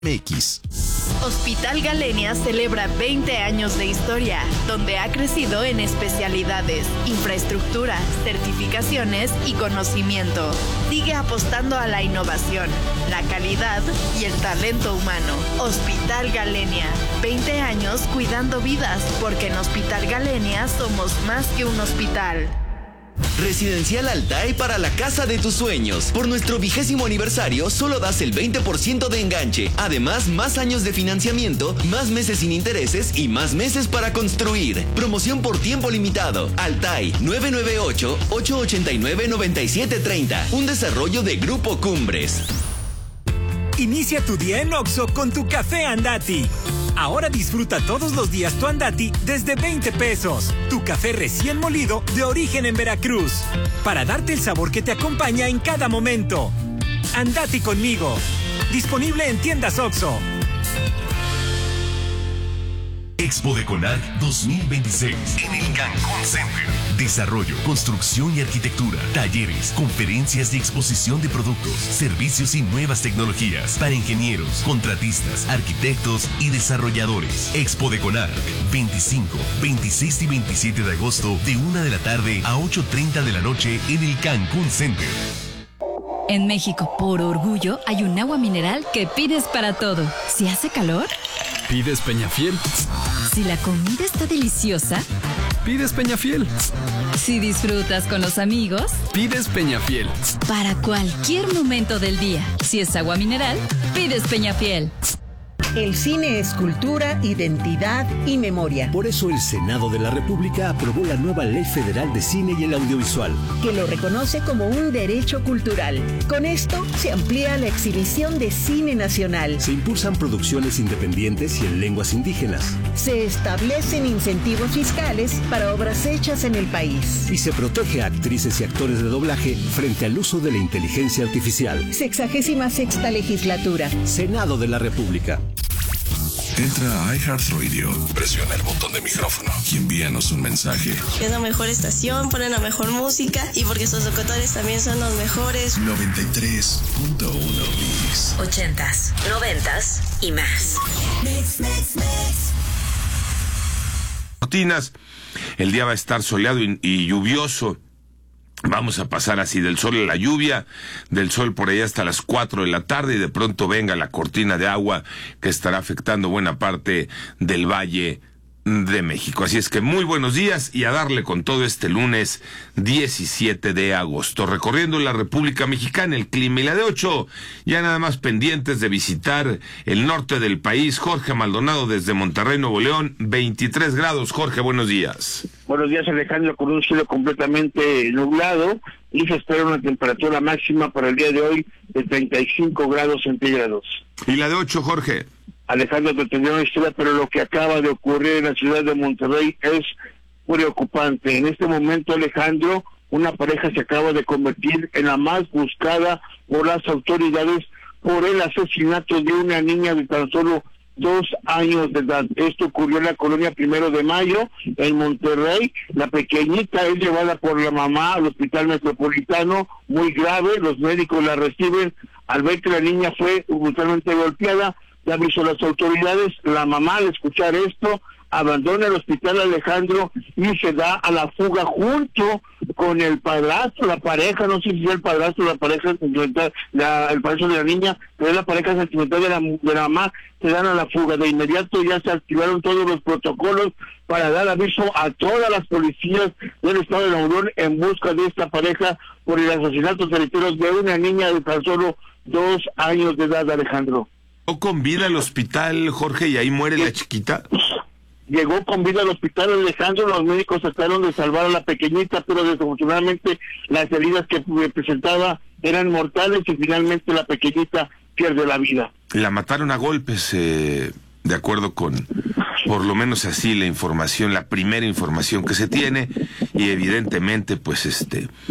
MX. Hospital Galenia celebra 20 años de historia, donde ha crecido en especialidades, infraestructura, certificaciones y conocimiento. Sigue apostando a la innovación, la calidad y el talento humano. Hospital Galenia, 20 años cuidando vidas, porque en Hospital Galenia somos más que un hospital. Residencial Altai para la casa de tus sueños. Por nuestro 20º aniversario, solo das el 20% de enganche. Además, más años de financiamiento, más meses sin intereses y más meses para construir. Promoción por tiempo limitado. Altai, 998-889-9730. Un desarrollo de Grupo Cumbres. Inicia tu día en Oxxo con tu café Andati. Ahora disfruta todos los días tu Andati desde 20 pesos. Tu café recién molido de origen en Veracruz. Para darte el sabor que te acompaña en cada momento. Andati conmigo. Disponible en tiendas Oxxo. Expo de Conarc 2026 en el Cancún Center. Desarrollo, construcción y arquitectura, talleres, conferencias y exposición de productos, servicios y nuevas tecnologías para ingenieros, contratistas, arquitectos y desarrolladores. Expo de Conarc, 25, 26 y 27 de agosto de 1 de la tarde a 8:30 de la noche en el Cancún Center. En México, por orgullo, hay un agua mineral que pides para todo. Si hace calor, pides Peñafiel. Si la comida está deliciosa, pides Peñafiel. Si disfrutas con los amigos, pides Peñafiel. Para cualquier momento del día, si es agua mineral, pides Peñafiel. El cine es cultura, identidad y memoria. Por eso el Senado de la República aprobó la nueva Ley Federal de Cine y el Audiovisual, que lo reconoce como un derecho cultural. Con esto se amplía la exhibición de cine nacional. Se impulsan producciones independientes y en lenguas indígenas. Se establecen incentivos fiscales para obras hechas en el país. Y se protege a actrices y actores de doblaje frente al uso de la inteligencia artificial. 66ª legislatura. Senado de la República. Entra a iHeartRadio, presiona el botón de micrófono y envíanos un mensaje. Es la mejor estación, ponen la mejor música y porque sus locutores también son los mejores. 93.1 Bis. 80s, 90s y más. Rutinas. El día va a estar soleado y lluvioso. Vamos a pasar así del sol a la lluvia, del sol por allá hasta las 4 de la tarde y de pronto venga la cortina de agua que estará afectando buena parte del Valle de México. Así es que muy buenos días y a darle con todo este lunes 17 de agosto. Recorriendo la República Mexicana, el clima y la de 8, ya nada más pendientes de visitar el norte del país. Jorge Maldonado desde Monterrey, Nuevo León, 23 grados. Jorge, buenos días. Buenos días, Alejandro, con un cielo completamente nublado y se espera una temperatura máxima para el día de hoy de 35 grados centígrados. ¿Y la de 8, Jorge? Alejandro, te tendría una historia, pero lo que acaba de ocurrir en la ciudad de Monterrey es preocupante. En este momento, Alejandro, una pareja se acaba de convertir en la más buscada por las autoridades por el asesinato de una niña de tan solo 2 años de edad. Esto ocurrió en la colonia 1 de Mayo, en Monterrey. La pequeñita es llevada por la mamá al hospital metropolitano, muy grave. Los médicos la reciben. Al ver que la niña fue brutalmente golpeada, le avisó a las autoridades. La mamá, al escuchar esto, abandona el hospital, Alejandro, y se da a la fuga junto con el padrastro, la pareja, no sé si es el padrastro, la pareja sentimental, el padrastro de la niña, pero es la pareja sentimental de la mamá, se dan a la fuga. De inmediato ya se activaron todos los protocolos para dar aviso a todas las policías del estado de Nuevo León en busca de esta pareja por el asesinato certero de una niña de tan solo 2 años de edad, Alejandro. ¿O con vida al hospital, Jorge, y ahí muere la chiquita? Llegó con vida al hospital, Alejandro. Los médicos trataron de salvar a la pequeñita, pero desafortunadamente las heridas que presentaba eran mortales y finalmente la pequeñita pierde la vida. La mataron a golpes, de acuerdo con, por lo menos así, la información, la primera información que se tiene, y evidentemente, pues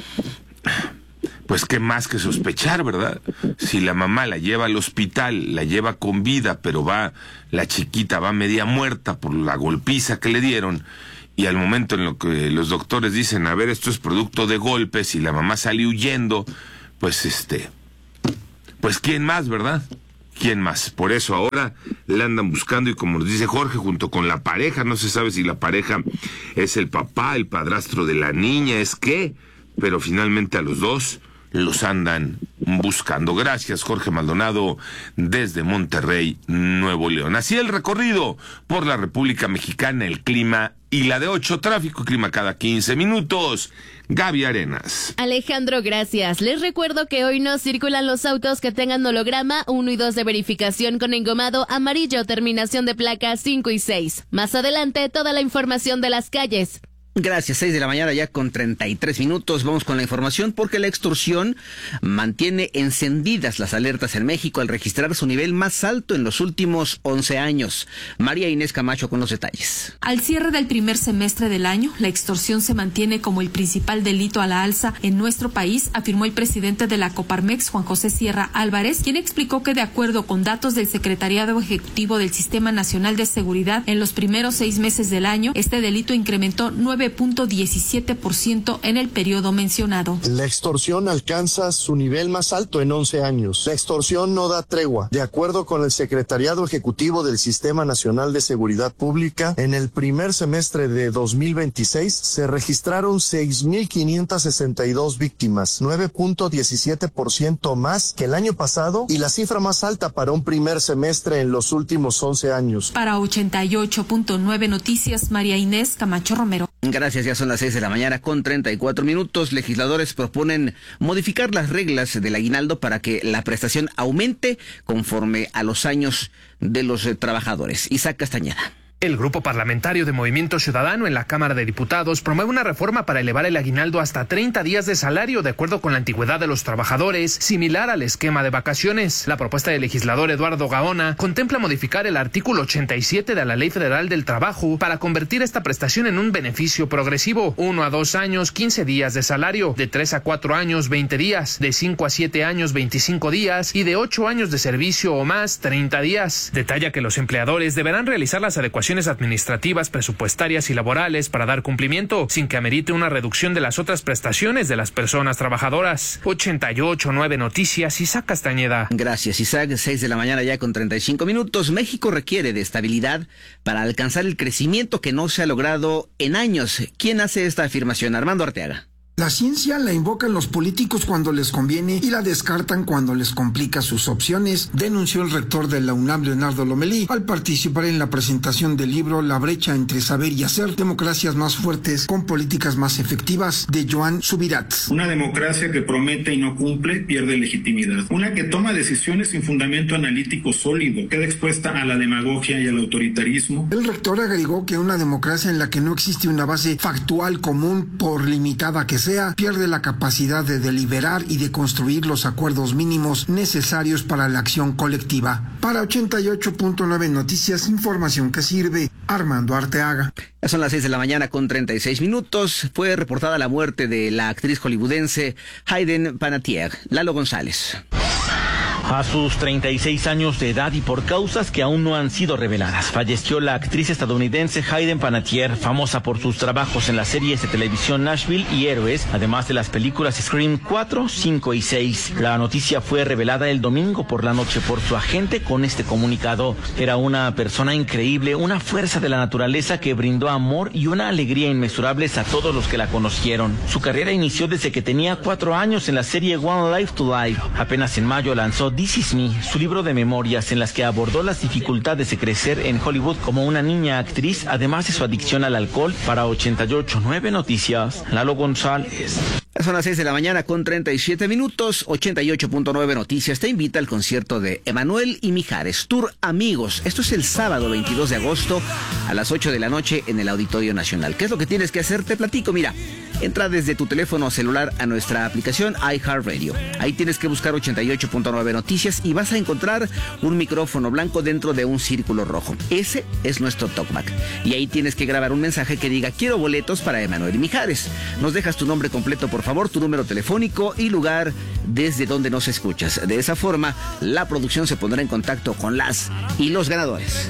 qué más que sospechar, ¿verdad? Si la mamá la lleva al hospital, la lleva con vida, pero la chiquita va media muerta por la golpiza que le dieron, y al momento en lo que los doctores dicen, a ver, esto es producto de golpes, y la mamá sale huyendo, pues ¿quién más, verdad? quién más. Por eso ahora la andan buscando y como nos dice Jorge, junto con la pareja, no se sabe si la pareja es el papá, el padrastro de la niña, es qué, pero finalmente a los dos los andan buscando. Gracias, Jorge Maldonado, desde Monterrey, Nuevo León. Así el recorrido por la República Mexicana, el clima y la de 8, tráfico y clima cada 15 minutos. Gaby Arenas. Alejandro, gracias. Les recuerdo que hoy no circulan los autos que tengan holograma 1 y 2 de verificación con engomado amarillo, terminación de placas 5 y 6. Más adelante, toda la información de las calles. Gracias, 6 de la mañana ya con 33 minutos. Vamos con la información porque la extorsión mantiene encendidas las alertas en México al registrar su nivel más alto en los últimos 11 años. María Inés Camacho con los detalles. Al cierre del primer semestre del año, la extorsión se mantiene como el principal delito a la alza en nuestro país, afirmó el presidente de la Coparmex, Juan José Sierra Álvarez, quien explicó que de acuerdo con datos del Secretariado Ejecutivo del Sistema Nacional de Seguridad, en los primeros 6 meses del año, este delito incrementó 9.17% en el periodo mencionado. La extorsión alcanza su nivel más alto en 11 años. La extorsión no da tregua. De acuerdo con el Secretariado Ejecutivo del Sistema Nacional de Seguridad Pública, en el primer semestre de 2026 se registraron 6.562 víctimas, 9.17% más que el año pasado y la cifra más alta para un primer semestre en los últimos 11 años. Para 88.9 Noticias, María Inés Camacho Romero. Gracias, ya son las 6 de la mañana con 34 minutos. Legisladores proponen modificar las reglas del aguinaldo para que la prestación aumente conforme a los años de los trabajadores. Isaac Castañeda. El Grupo Parlamentario de Movimiento Ciudadano en la Cámara de Diputados promueve una reforma para elevar el aguinaldo hasta 30 días de salario de acuerdo con la antigüedad de los trabajadores, similar al esquema de vacaciones. La propuesta del legislador Eduardo Gaona contempla modificar el artículo 87 de la Ley Federal del Trabajo para convertir esta prestación en un beneficio progresivo: 1 a 2 años, 15 días de salario; de 3 a 4 años, 20 días; de 5 a 7 años, 25 días; y de 8 años de servicio o más, 30 días. Detalla que los empleadores deberán realizar las adecuaciones administrativas, presupuestarias y laborales para dar cumplimiento, sin que amerite una reducción de las otras prestaciones de las personas trabajadoras. 88.9 Noticias, Isaac Castañeda. Gracias, Isaac. 6 de la mañana ya con 35 minutos. México requiere de estabilidad para alcanzar el crecimiento que no se ha logrado en años. ¿Quién hace esta afirmación? Armando Arteaga. La ciencia la invocan los políticos cuando les conviene y la descartan cuando les complica sus opciones, denunció el rector de la UNAM, Leonardo Lomelí, al participar en la presentación del libro La brecha entre saber y hacer, democracias más fuertes con políticas más efectivas, de Joan Subirats. Una democracia que promete y no cumple pierde legitimidad. Una que toma decisiones sin fundamento analítico sólido queda expuesta a la demagogia y al autoritarismo. El rector agregó que una democracia en la que no existe una base factual común, por limitada que sea, pierde la capacidad de deliberar y de construir los acuerdos mínimos necesarios para la acción colectiva. Para 88.9 Noticias, información que sirve. Armando Arteaga. Ya son las 6 de la mañana con 36 minutos. Fue reportada la muerte de la actriz hollywoodense Hayden Panettiere. Lalo González. A sus 36 años de edad y por causas que aún no han sido reveladas, falleció la actriz estadounidense Hayden Panettiere, famosa por sus trabajos en las series de televisión Nashville y Héroes, además de las películas Scream 4, 5 y 6. La noticia fue revelada el domingo por la noche por su agente con este comunicado. Era una persona increíble, una fuerza de la naturaleza que brindó amor y una alegría inmensurables a todos los que la conocieron. Su carrera inició desde que tenía 4 años en la serie One Life to Life. Apenas en mayo lanzó This Is Me, su libro de memorias en las que abordó las dificultades de crecer en Hollywood como una niña actriz, además de su adicción al alcohol. Para 88.9 Noticias, Lalo González. Son las 6 de la mañana con 37 minutos. 88.9 Noticias te invita al concierto de Emanuel y Mijares, Tour Amigos. Esto es el sábado 22 de agosto a las 8 de la noche en el Auditorio Nacional. ¿Qué es lo que tienes que hacer? Te platico, mira. Entra desde tu teléfono celular a nuestra aplicación iHeartRadio. Ahí tienes que buscar 88.9 Noticias y vas a encontrar un micrófono blanco dentro de un círculo rojo. Ese es nuestro talkback. Y ahí tienes que grabar un mensaje que diga: quiero boletos para Emanuel y Mijares. Nos dejas tu nombre completo, por favor, tu número telefónico y lugar desde donde nos escuchas. De esa forma, la producción se pondrá en contacto con las y los ganadores.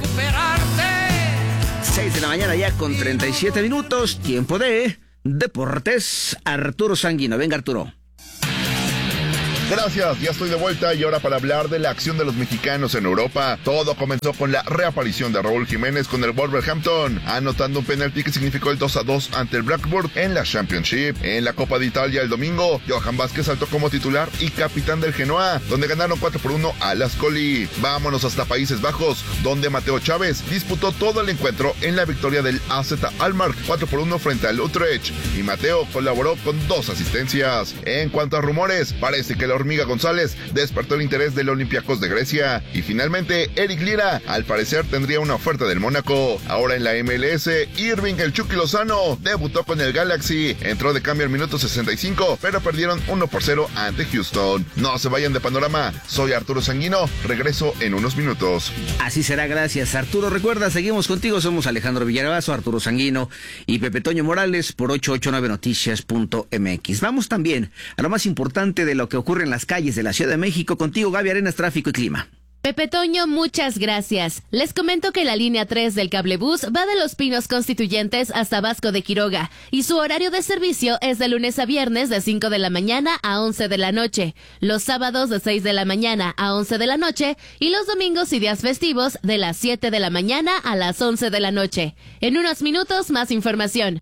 6 de la mañana ya con 37 minutos. Tiempo de Deportes. Arturo Sanguino. Venga, Arturo. Gracias, ya estoy de vuelta y ahora para hablar de la acción de los mexicanos en Europa. Todo comenzó con la reaparición de Raúl Jiménez con el Wolverhampton, anotando un penalti que significó el 2-2 ante el Blackburn en la Championship. En la Copa de Italia el domingo, Johan Vázquez saltó como titular y capitán del Genoa, donde ganaron 4-1 al Ascoli. Vámonos hasta Países Bajos, donde Mateo Chávez disputó todo el encuentro en la victoria del AZ Alkmaar 4-1 frente al Utrecht, y Mateo colaboró con 2 asistencias. En cuanto a rumores, parece que la Hormiga González despertó el interés del Olympiacos de Grecia, y finalmente Eric Lira al parecer tendría una oferta del Mónaco. Ahora en la MLS, Irving el Chucky Lozano debutó con el Galaxy, entró de cambio al minuto 65, pero perdieron 1-0 ante Houston. No se vayan de Panorama, soy Arturo Sanguino, regreso en unos minutos. Así será, gracias Arturo. Recuerda, seguimos contigo, somos Alejandro Villalbazo, Arturo Sanguino y Pepe Toño Morales por 889noticias.mx. Vamos también a lo más importante de lo que ocurre en las calles de la Ciudad de México. Contigo, Gaby Arenas, tráfico y clima. Pepe Toño, muchas gracias. Les comento que la línea 3 del cablebús va de Los Pinos Constituyentes hasta Vasco de Quiroga y su horario de servicio es de lunes a viernes de 5 de la mañana a 11 de la noche, los sábados de 6 de la mañana a 11 de la noche y los domingos y días festivos de las 7 de la mañana a las 11 de la noche. En unos minutos, más información.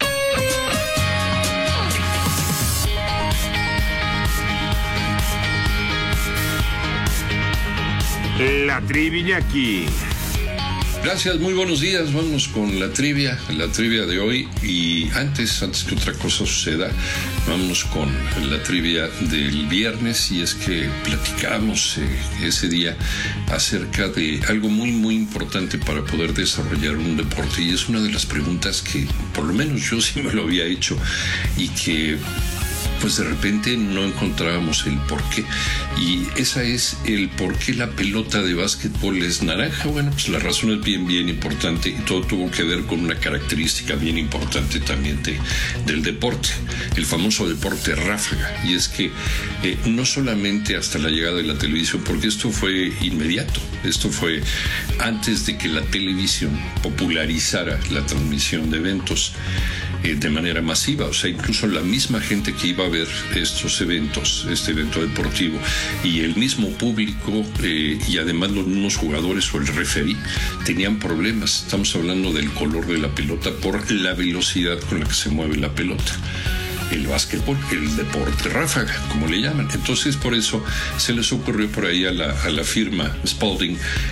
La trivia aquí. Gracias, muy buenos días. Vamos con la trivia de hoy. Y antes que otra cosa suceda, vámonos con la trivia del viernes. Y es que platicamos ese día acerca de algo muy, muy importante para poder desarrollar un deporte. Y es una de las preguntas que, por lo menos yo sí me lo había hecho y que pues de repente no encontrábamos el por qué. Y esa es el por qué la pelota de básquetbol es naranja. Bueno, pues la razón es bien importante, y todo tuvo que ver con una característica bien importante también del deporte, el famoso deporte ráfaga. Y es que no solamente hasta la llegada de la televisión, porque esto fue inmediato, esto fue antes de que la televisión popularizara la transmisión de eventos de manera masiva. O sea, incluso la misma gente que iba a ver estos eventos, este evento deportivo, y el mismo público y además los mismos jugadores o el referí tenían problemas. Estamos hablando del color de la pelota por la velocidad con la que se mueve la pelota. El básquetbol, el deporte ráfaga, como le llaman. Entonces, por eso se les ocurrió por ahí a la firma Spalding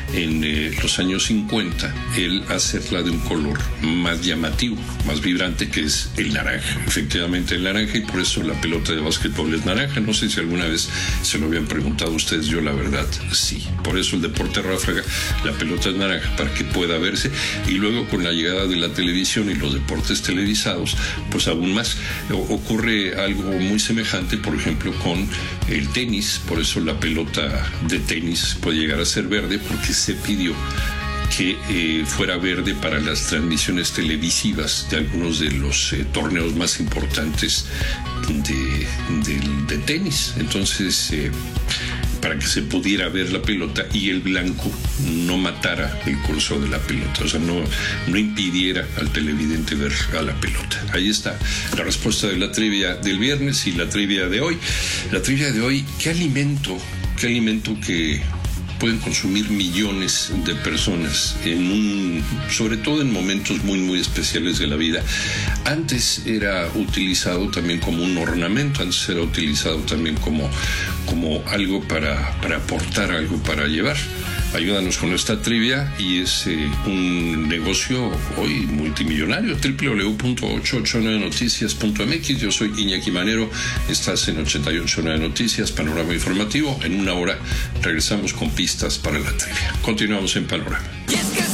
en los años 50 el hacerla de un color más llamativo, más vibrante, que es el naranja. Efectivamente, el naranja, y por eso la pelota de básquetbol es naranja. No sé si alguna vez se lo habían preguntado a ustedes. Yo, la verdad, sí. Por eso el deporte ráfaga, la pelota es naranja, para que pueda verse. Y luego, con la llegada de la televisión y los deportes televisados, pues aún más ocurre algo muy semejante, por ejemplo, con el tenis. Por eso la pelota de tenis puede llegar a ser verde, porque se pidió que fuera verde para las transmisiones televisivas de algunos de los torneos más importantes de tenis. Entonces, para que se pudiera ver la pelota y el blanco no matara el curso de la pelota, o sea, no impidiera al televidente ver a la pelota. Ahí está la respuesta de la trivia del viernes y la trivia de hoy. La trivia de hoy: ¿qué alimento que pueden consumir millones de personas sobre todo en momentos muy, muy especiales de la vida? Antes era utilizado también como un ornamento, antes era utilizado también como algo para aportar, algo para llevar. Ayúdanos con esta trivia, y es un negocio hoy multimillonario. www.889noticias.mx. Yo soy Iñaki Manero, estás en 889 Noticias, Panorama Informativo. En una hora regresamos con pistas para la trivia. Continuamos en Panorama.